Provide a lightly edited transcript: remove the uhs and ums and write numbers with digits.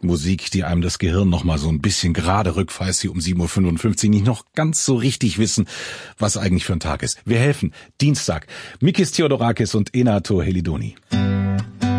Musik, die einem das Gehirn noch mal so ein bisschen gerade rückt, falls Sie um 7:55 Uhr nicht noch ganz so richtig wissen, was eigentlich für ein Tag ist. Wir helfen. Dienstag. Mikis Theodorakis und Enato Helidoni.